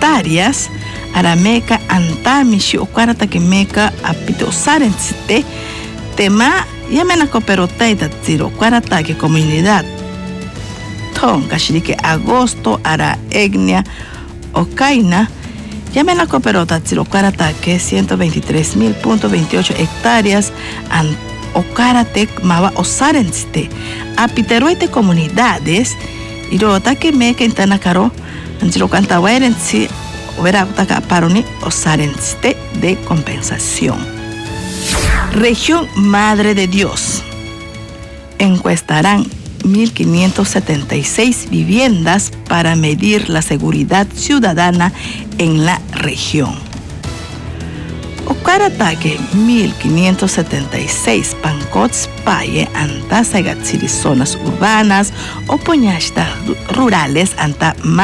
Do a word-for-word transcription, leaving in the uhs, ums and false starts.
hectáreas arameca antamishi okarata que meca apitosarensite tema yamena cooperotaita zero cuarata que comunidad ton kashirike agosto ara egnia okaina yamena cooperota zero cuarata que ciento veintitrés mil punto veintiocho hectáreas an okarate mava osarensite apiteroite comunidades irota que meca intanakaro anjiro cantawarensi Veracruz Paroni Osarensite de compensación. Región Madre de Dios. Encuestarán mil quinientas setenta y seis viviendas para medir la seguridad ciudadana en la región. Okarataque mil quinientas setenta y seis pancots paye anta sagatsiri zonas urbanas o poñashtas rurales anta